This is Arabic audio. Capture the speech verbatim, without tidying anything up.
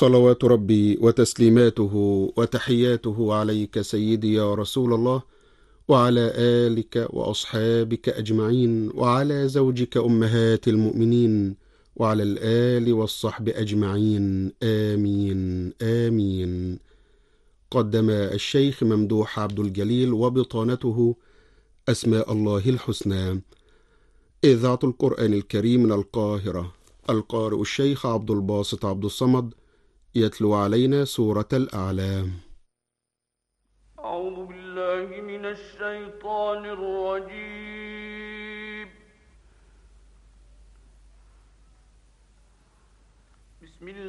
صلوات ربي وتسليماته وتحياته عليك سيدي يا رسول الله، وعلى آلك وأصحابك أجمعين، وعلى زوجك أمهات المؤمنين، وعلى الآل والصحب أجمعين، آمين آمين. قدم الشيخ ممدوح عبد الجليل وبطانته أسماء الله الحسنى، إذاعة القرآن الكريم من القاهرة. القارئ الشيخ عبد الباسط عبد الصمد يتلو علينا سورة الأعلى. أعوذ بالله من الشيطان الرجيم. بسم الله